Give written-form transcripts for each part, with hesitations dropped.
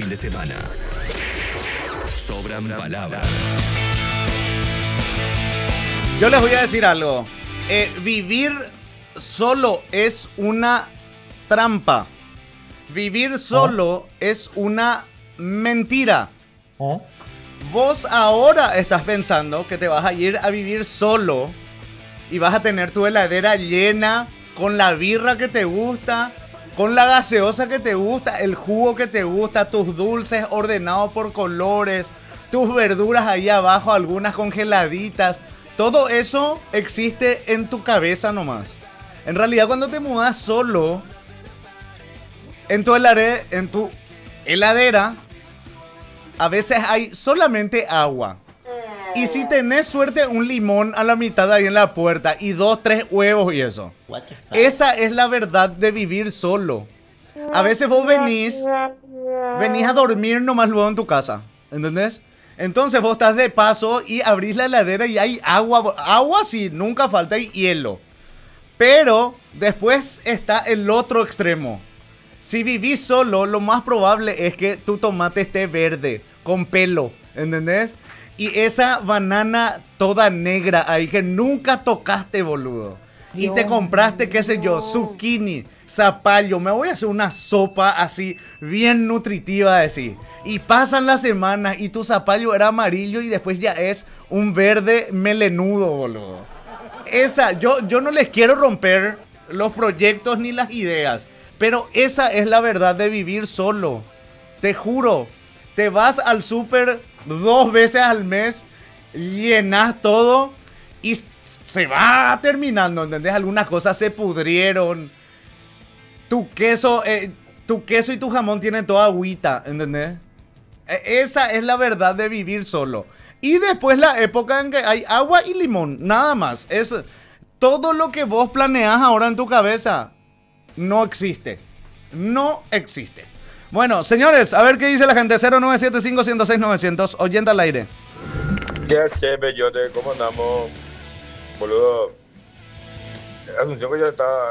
fin de semana. Sobran palabras. Yo les voy a decir algo. Vivir solo es una trampa. Vivir solo es una mentira. Vos ahora estás pensando que te vas a ir a vivir solo y vas a tener tu heladera llena con la birra que te gusta, con la gaseosa que te gusta, el jugo que te gusta, tus dulces ordenados por colores, tus verduras ahí abajo, algunas congeladitas. Todo eso existe en tu cabeza nomás. En realidad, cuando te mudas solo, en tu heladera, a veces hay solamente agua. Y si tenés suerte, un limón a la mitad ahí en la puerta y 2, 3 huevos y eso. Esa es la verdad de vivir solo. A veces vos venís a dormir nomás luego en tu casa, ¿entendés? Entonces vos estás de paso y abrís la heladera y hay agua. Agua sí, nunca falta, y hielo. Pero después está el otro extremo. Si vivís solo, lo más probable es que tu tomate esté verde, con pelo, ¿entendés? Y esa banana toda negra ahí que nunca tocaste, boludo. Y te compraste, qué sé yo, zucchini, zapallo. Me voy a hacer una sopa así, bien nutritiva, así. Y pasan las semanas y tu zapallo era amarillo y después ya es un verde melenudo, boludo. Yo no les quiero romper los proyectos ni las ideas. Pero esa es la verdad de vivir solo. Te juro. Te vas al súper 2 veces al mes, llenas todo y se va terminando, ¿entendés? Algunas cosas se pudrieron. Tu queso y tu jamón tienen toda agüita, ¿entendés? Esa es la verdad de vivir solo. Y después la época en que hay agua y limón, nada más. Es todo lo que vos planeás ahora en tu cabeza. No existe. No existe. Bueno, señores, a ver qué dice la gente. 0975-106-900. Oyente al aire. ¿Qué hace, Bellote? ¿Cómo andamos? Boludo. Asunción que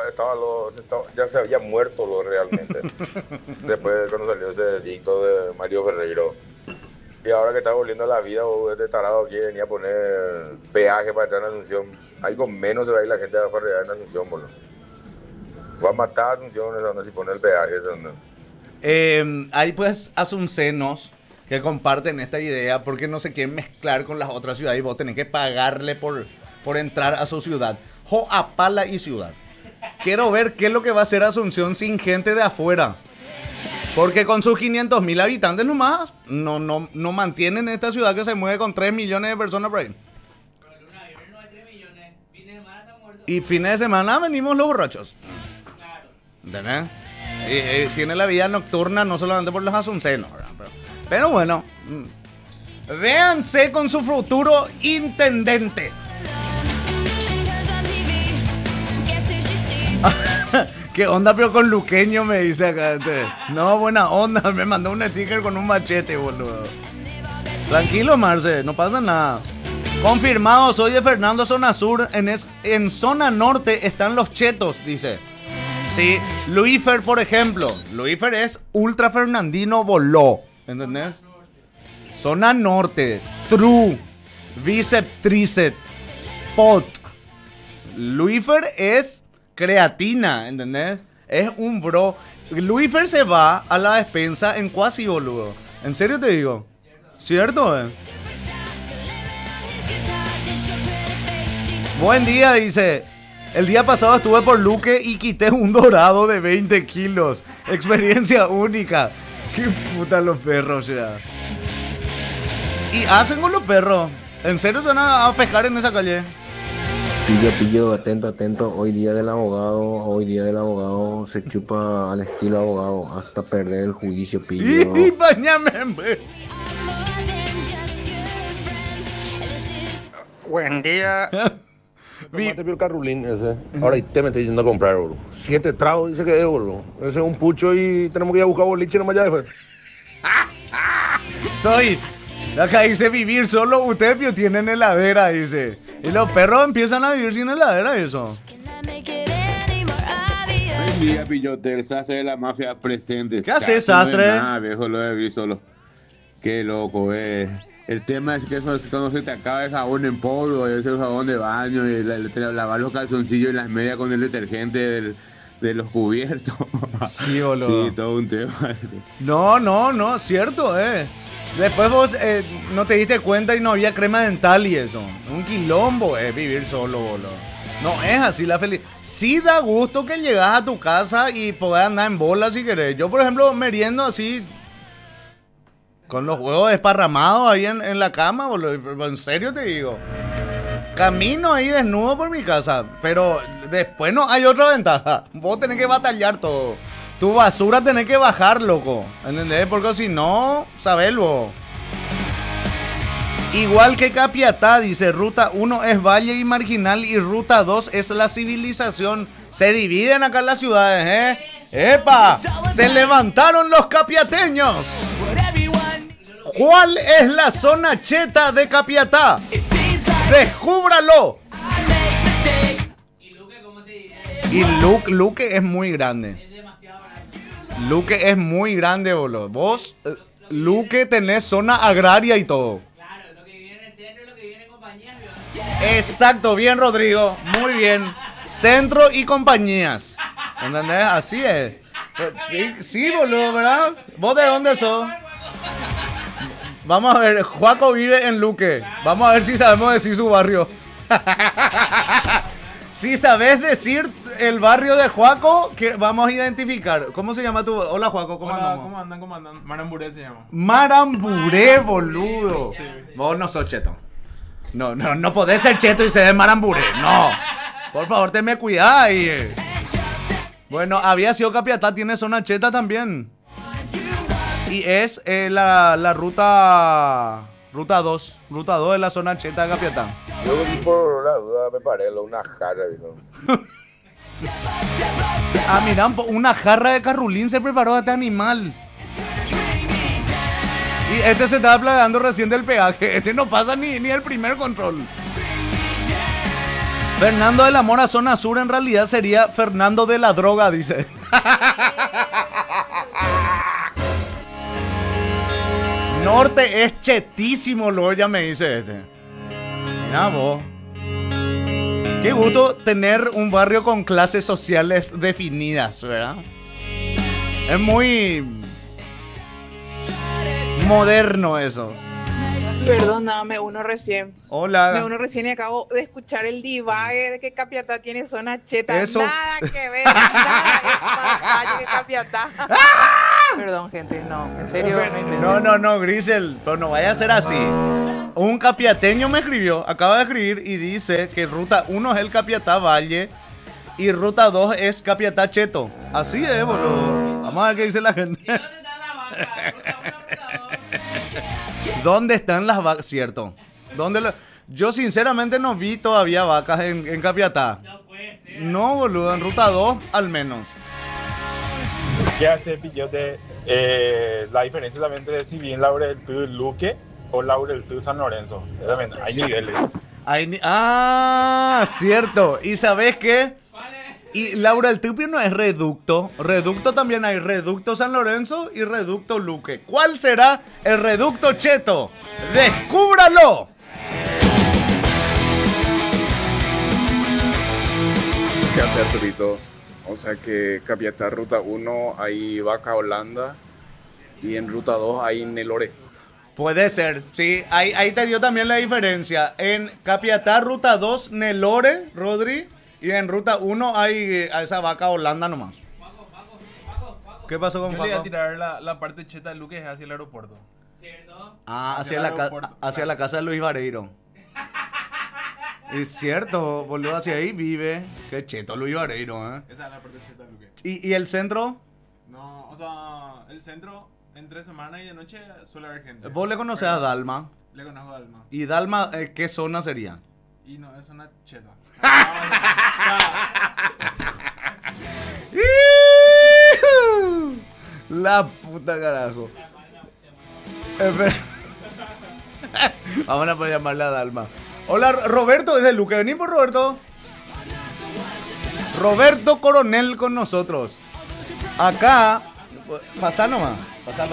ya se había muerto realmente. Después de cuando salió ese edicto de Mario Ferreiro. Y ahora que está volviendo a la vida, este tarado aquí venía a poner peaje para entrar en Asunción. Ahí con menos se va a ir la gente a farrear en Asunción, boludo. Va a matar a Asunción si pone el peaje. Hay pues asuncenos que comparten esta idea porque no se quieren mezclar con las otras ciudades y vos tenés que pagarle por entrar a su ciudad. Joapala y ciudad. Quiero ver qué es lo que va a hacer Asunción sin gente de afuera. Porque con sus 500,000 habitantes nomás no mantienen esta ciudad que se mueve con 3 millones de personas por ahí. Y fines de semana venimos los borrachos. ¿Entendés? Y tiene la vida nocturna no solamente por los asuncenos, pero bueno, véanse con su futuro intendente. ¿Qué onda, pero con Luqueño? Me dice acá. No, buena onda. Me mandó un sticker con un machete, boludo. Tranquilo, Marce, no pasa nada. Confirmado, soy de Fernando, zona sur. En zona norte están los chetos, dice. Sí, Luífer, por ejemplo. Luífer es ultra fernandino voló. ¿Entendés? Zona norte. True. Bíceps, tríceps. Pot. Luífer es creatina, ¿entendés? Es un bro. Luífer se va a la despensa en Cuasi, boludo. En serio te digo. ¿Cierto, Buen día, dice. El día pasado estuve por Luque y quité un dorado de 20 kilos. Experiencia única. Qué puta los perros, ya. Y hacen con los perros. ¿En serio se van a pescar en esa calle? Pillo, atento. Hoy día del abogado se chupa al estilo abogado hasta perder el juicio, pillo. Y bañame. Buen día. Tomate el carrulín ese. Ahora y te me estoy yendo a comprar, bro. 7 tragos dice que es, bro. Ese es un pucho y tenemos que ir a buscar boliche nomás ya después. Soy. Acá dice vivir solo, ustedes tienen heladera, dice. Y los perros empiezan a vivir sin heladera, eso. día, Pillote, el sastre de la mafia presente. ¿Qué hace, sastre? No, viejo, lo he visto solo. Qué loco, El tema es que eso es cuando se te acaba el jabón en polvo, ese jabón de baño, y lavar los calzoncillos y las medias con el detergente de los cubiertos. Sí, boludo. Sí, todo un tema. No, cierto, Después vos no te diste cuenta y no había crema dental y eso. Un quilombo es vivir solo, boludo. No es así la felicidad. Sí da gusto que llegas a tu casa y podés andar en bola si querés. Yo, por ejemplo, meriendo así, con los huevos desparramados ahí en la cama, boludo. En serio te digo. Camino ahí desnudo por mi casa, pero después no hay otra ventaja. Vos tenés que batallar todo. Tu basura tenés que bajar, loco. ¿Entendés? Porque si no, sabelo. Igual que Capiatá, dice, Ruta 1 es valle y marginal y Ruta 2 es la civilización. Se dividen acá las ciudades, ¡Epa! Se levantaron los capiateños. ¿Cuál es la zona cheta de Capiatá? ¡Descúbralo! Y Luque es muy grande. Luque es muy grande, boludo. Vos, Luque, tenés zona agraria y todo. Claro, lo que viene en el centro y lo que viene en compañías. Exacto, bien, Rodrigo. Muy bien. Centro y compañías. ¿Entendés? Así es. Sí, boludo, ¿verdad? ¿Vos de dónde sos? Vamos a ver, Juaco vive en Luque. Vamos a ver si sabemos decir su barrio. Si sabes decir el barrio de Juaco, que vamos a identificar. ¿Cómo se llama tu...? Hola, Juaco, ¿cómo andamos? ¿Cómo andan? Maramburé se llama. Maramburé, boludo. Sí. Vos no sos cheto. No podés ser cheto y ser de Maramburé. No. Por favor, tenme cuidado ahí. Bueno, había sido Capiatá, tiene zona cheta también. Y es la ruta 2. Ruta 2 de la zona cheta de Capiatá. Yo por la duda me paré una jarra, viejo. Ah, mirá, una jarra de Carrulín se preparó a este animal. Y este se estaba plagando recién del peaje. Este no pasa ni el primer control. Fernando de la Mora, zona sur, en realidad sería Fernando de la Droga, dice. Norte es chetísimo, luego ya me dice este. Mira vos. Qué gusto tener un barrio con clases sociales definidas, ¿verdad? Es muy moderno eso. Perdón, nada, me uno recién. Hola. Me uno recién y acabo de escuchar el divague de que Capiatá tiene zona cheta. Eso. Nada que ver, nada es más valle que Capiatá. Perdón, gente, no, en serio. No, Grisel, pero no vaya a ser así. Un capiateño me escribió, acaba de escribir y dice que Ruta 1 es el Capiatá Valle y Ruta 2 es Capiatá Cheto. Así es, boludo. Vamos a ver qué dice la gente. ¿Dónde están las vacas? Cierto. Yo sinceramente no vi todavía vacas en Capiatá. No puede ser. No, boludo, en Ruta 2 al menos. ¿Qué hace Pillote? La diferencia también entre si bien Laurel tú Luque o Laurel tú San Lorenzo. También hay niveles. Cierto. ¿Y sabes qué? Y Laura el Tupio no es reducto. Reducto también hay reducto San Lorenzo y reducto Luque. ¿Cuál será el reducto cheto? ¡Descúbralo! ¿Qué hace Arturito? O sea que Capiatá Ruta 1 hay Vaca Holanda y en Ruta 2 hay Nelore. Puede ser, sí. Ahí te dio también la diferencia. En Capiatá Ruta 2 Nelore, Rodri. Y en Ruta 1 hay a esa Vaca Holanda nomás. ¿Qué pasó con Paco? Yo le iba a Paco? tirar la parte cheta de Luque hacia el aeropuerto. ¿Cierto? Ah, hacia la casa de Luis Vareiro. Es cierto, boludo, hacia ahí vive. Qué cheto Luis Vareiro, ¿eh? Esa es la parte cheta de Luque. ¿Y el centro? No, o sea, el centro, entre semana y de noche suele haber gente. ¿Vos le conocés a Dalma? Le conozco a Dalma. ¿Y Dalma qué zona sería? Y no, es una cheta. La puta carajo. Vamos a poder llamarla a Dalma. Hola, Roberto desde Luque. Vení por Roberto. Roberto Coronel con nosotros. Acá, pasá nomás. Pasá.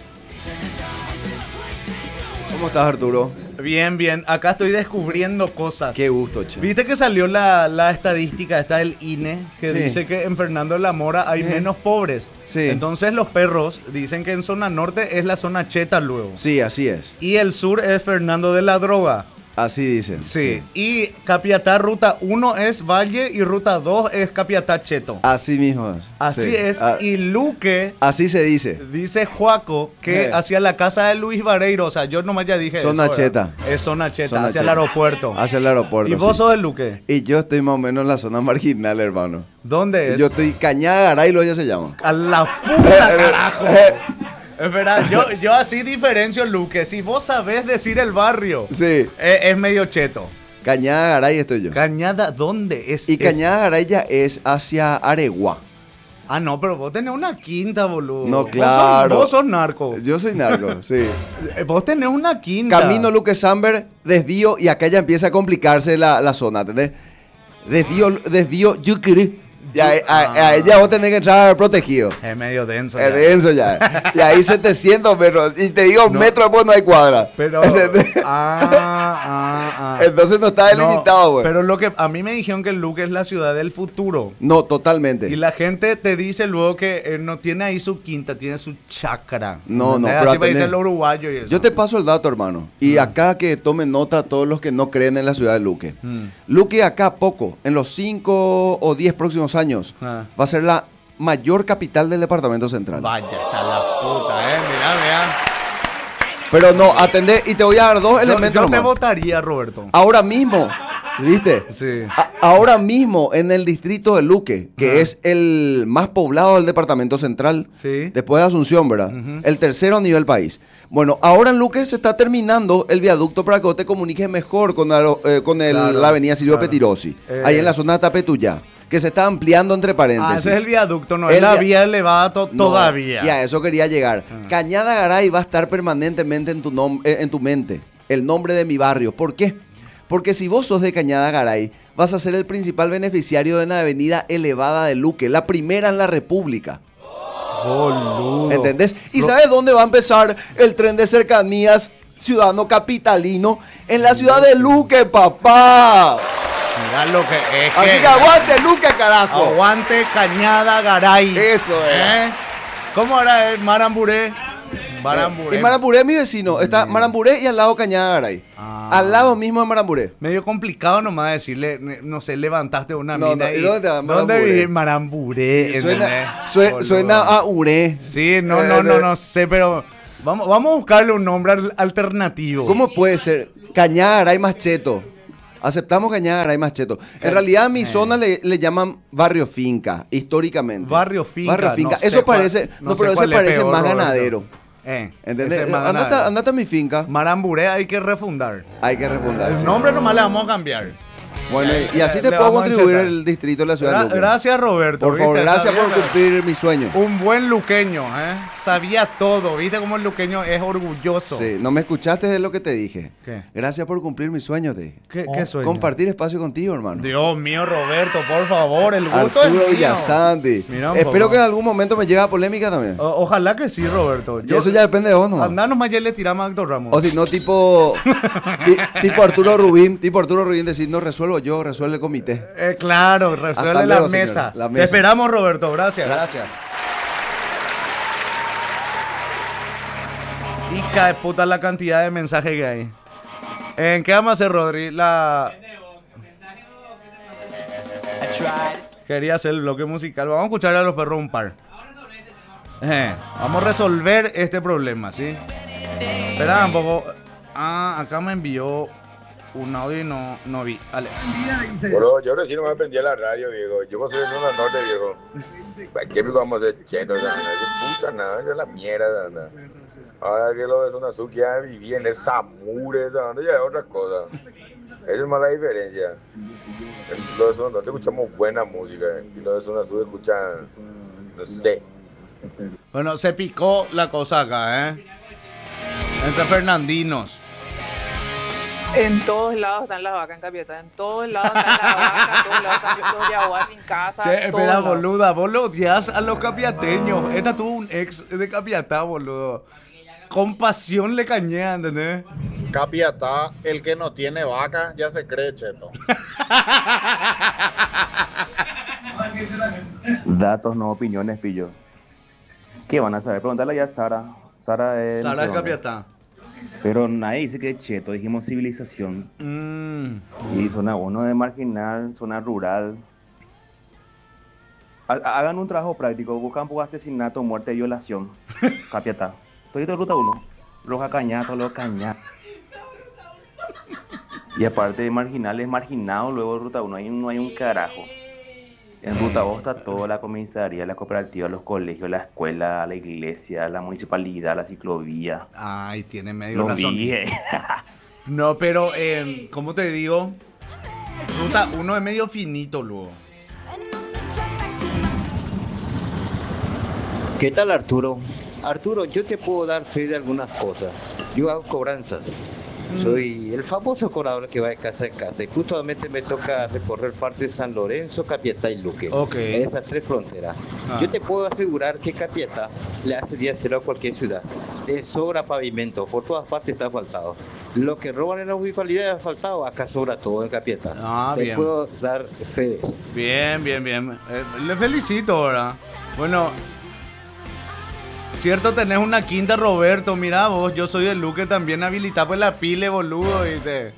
¿Cómo estás, Arturo? Bien. Acá estoy descubriendo cosas. Qué gusto, che. ¿Viste que salió la estadística esta del INE? Que Sí. dice que en Fernando de la Mora hay menos pobres. Sí. Entonces los perros dicen que en zona norte es la zona cheta luego. Sí, así es. Y el sur es Fernando de la Droga. Así dicen. Sí. Y Capiatá ruta 1 es Valle y ruta 2 es Capiatá Cheto. Así mismo es. Así Sí. es. Y Luque, Así se dice. dice Juaco, que hacia la casa de Luis Vareiro, o sea, yo nomás ya dije Zona eso, cheta. ¿verdad? Es zona cheta, Zona hacia cheta. el aeropuerto. Hacia el aeropuerto. ¿Y vos sí. sos de Luque? Y yo estoy más o menos en la zona marginal, hermano. ¿Dónde es? Yo estoy Cañada Garay, lo ya se llama. A la puta, carajo. Es verdad, yo así diferencio Luque. Si vos sabés decir el barrio, Sí. es medio cheto. Cañada Garay estoy yo. Cañada, ¿dónde es? Y Cañada Garay ya es hacia Aregua. Ah, no, pero vos tenés una quinta, boludo. No, Vos claro. Vos sos narco. Yo soy narco, sí. Vos tenés una quinta. Camino Luque Samber, desvío, y acá ya empieza a complicarse la zona, ¿entendés? Desvío, Yucri. Y a ella vos tenés que entrar protegido. Es medio denso. Es ya. denso ya. Y ahí 700 metros. Y te digo, metros después no hay cuadra. Pero. ¿Entendés? Entonces no está delimitado, güey. Pero lo que a mí me dijeron que Luque es la ciudad del futuro. No, totalmente. Y la gente te dice luego que no tiene ahí su quinta, tiene su chacra. No, ¿Entendés? pero así me atendé. dice el uruguayo y eso. Yo te paso el dato, hermano. Y acá que tomen nota todos los que no creen en la ciudad de Luque. Luque acá poco, en los 5 o 10 próximos años, va a ser la mayor capital del departamento central. Vaya, esa la puta, mirá. Pero no, atendé y te voy a dar dos elementos Yo te nomás. votaría, Roberto. Ahora mismo, ¿viste? Sí. Ahora mismo en el distrito de Luque, que es el más poblado del departamento central, Sí. después de Asunción, ¿verdad? El tercero a nivel país. Bueno, ahora en Luque se está terminando el viaducto para que vos te comuniques mejor con Claro, la avenida Silvio claro. Petirosi, ahí en la zona de Tapetuyá, que se está ampliando entre paréntesis. Ese es el viaducto, no es la vía elevada todavía. Y a eso quería llegar. Cañada Garay va a estar permanentemente en tu mente. El nombre de mi barrio. ¿Por qué? Porque si vos sos de Cañada Garay, vas a ser el principal beneficiario de una avenida elevada de Luque, la primera en la República. Boludo. ¿Entendés? ¿Y sabes dónde va a empezar el tren de cercanías ciudadano capitalino? En la ciudad de Luque, papá. Mirá lo que es. Así que aguante Luque, carajo. Aguante Cañada Garay. Eso es. ¿Cómo era el Maramburé? Maramburé. Y Maramburé es mi vecino. Está Maramburé y al lado Cañada Garay. Al lado mismo de Maramburé. Medio complicado nomás decirle, no sé, levantaste una No, mina no, y... ¿y dónde te va ¿Dónde Maramburé? vive Maramburé? Sí, ¿entendés? suena a Uré. Sí, no sé, pero vamos a buscarle un nombre alternativo. ¿Cómo puede ser? Cañada Garay más cheto. Aceptamos Cañada Garay más cheto. En realidad a mi zona le llaman barrio finca, históricamente. Barrio finca. Barrio finca. no sé Eso cuál- parece, no sé pero ese cuál es parece peor, más Roberto. ganadero. Ese ¿Entendés? es más ganadero. Andate a mi finca. Maramburé hay que refundar. Hay que refundar. El sí. nombre nomás le vamos a cambiar. Bueno, y así te Le puedo vamos a contribuir enchetar. el distrito de la ciudad de Luque. Gracias, Roberto. Por favor, ¿viste? gracias por Sabía- cumplir mi sueño. Un buen luqueño, ¿eh? Sabía todo. ¿Viste cómo el luqueño es orgulloso? Sí, no me escuchaste de lo que te dije. ¿Qué? Gracias por cumplir mi sueño, te dije. ¿Qué sueño? Compartir espacio contigo, hermano. Dios mío, Roberto, por favor, el gusto Arturo es mío. Villasanti. Mira un Espero poco. que en algún momento me lleve a polémica también. Ojalá que sí, Roberto. Y eso ya depende de vos, ¿no? Andanos más ya le tiramos a Héctor Ramos. O si no, tipo Arturo Rubín, decir, no resuelvo yo, resuelve el comité. Claro, resuelve Hasta la luego, mesa. señora, la Te mesa. esperamos, Roberto. Gracias. Hija de puta la cantidad de mensajes que hay. ¿En qué vamos a hacer, Rodri? Quería hacer el bloque musical. Vamos a escuchar a los perros un par. Vamos a resolver este problema, ¿sí? Espera un poco. Acá me envió un audio y no vi. Dale. Bro, yo recién me aprendí a la radio, viejo. Yo soy de zona norte, viejo. ¿Qué me vamos a hacer chetos? ¿Qué puta nada? Esa es la mierda, anda. Ahora que lo de zona sur que ya viví en esa mure, esa onda ya es otra cosa. Esa es más la diferencia. En lo de zona norte escuchamos buena música. Y lo de zona sur escuchan, no sé. Bueno, se picó la cosa acá, ¿eh? Entre fernandinos. En todos lados están las vacas en Capiatá, en todos lados están las vacas, en todos lados están los yaguas sin casa. Che, en todos espera, lados. boluda, vos lo odias a los capiateños. Esta tuvo un ex de Capiatá, boludo. Con pasión le cañea, ¿entendés? Capiatá, el que no tiene vaca, ya se cree cheto. Datos, no opiniones, pillo. ¿Qué van a saber? Preguntarle ya a Sara. Sara es... Sara es Capiatá. Pero nadie dice que es cheto, dijimos civilización. Y zona 1 de marginal, zona rural. Hagan un trabajo práctico, buscan por asesinato, muerte, violación. Capiatá. Todito ruta 1. Los acañatos, los cañatos. Y aparte de marginales, marginados, luego de ruta 1 no hay un carajo. En ruta 2 está toda la comisaría, la cooperativa, los colegios, la escuela, la iglesia, la municipalidad, la ciclovía. Ay, tiene medio Lo razón. dije. No, pero, ¿cómo te digo? Ruta 1 es medio finito, luego. ¿Qué tal, Arturo? Arturo, yo te puedo dar fe de algunas cosas. Yo hago cobranzas. Soy el famoso cobrador que va de casa en casa. Y justamente me toca recorrer parte de San Lorenzo, Capiatá y Luque. Ok. Esas tres fronteras. Yo te puedo asegurar que Capiatá le hace día cero a cualquier ciudad. Le sobra pavimento, por todas partes está asfaltado. Lo que roban en la municipalidad es asfaltado, acá sobra todo en Capiatá. Te bien. puedo dar fe de eso. Bien, bien, bien. Le felicito ahora. Bueno, cierto, tenés una quinta, Roberto. Mira vos, yo soy el Luque también habilitado en la pile, boludo. Dice.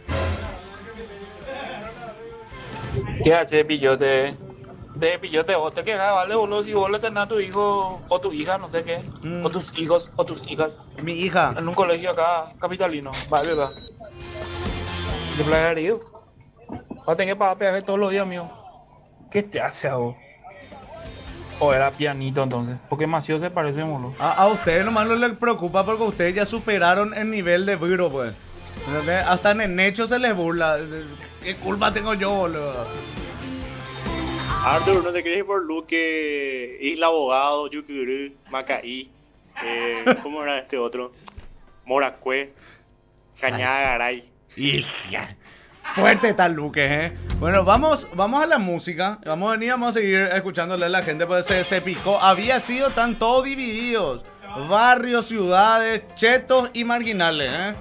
¿Qué hace, pillote? De pillote, vos te quejas, ¿vale, boludo? Si vos le tenés a tu hijo o tu hija, no sé qué, o tus hijos o tus hijas. Mi hija. En un colegio acá, capitalino, vale, ¿verdad? De Playa Río. Vas a tener que pagar peaje todos los días, mío. ¿Qué te hace a vos? O era pianito entonces, porque Macio se parece, boludo. A ustedes nomás no les preocupa porque ustedes ya superaron el nivel de Viro, pues. ¿Entendés? Hasta en el Necho se les burla. ¿Qué culpa tengo yo, boludo? Arthur, no te crees por Luque, Isla Abogado, Yucurú, Macaí, ¿cómo era este otro? Moracue, Cañada Garay. Hija. Fuerte está Luque, ¿eh? Bueno, vamos a la música. Vamos a seguir escuchándole a la gente, pues se picó. Están todos divididos. Barrios, ciudades, chetos y marginales, ¿eh?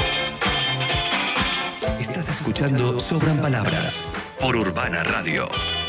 Estás escuchando Sobran Palabras por Urbana Radio.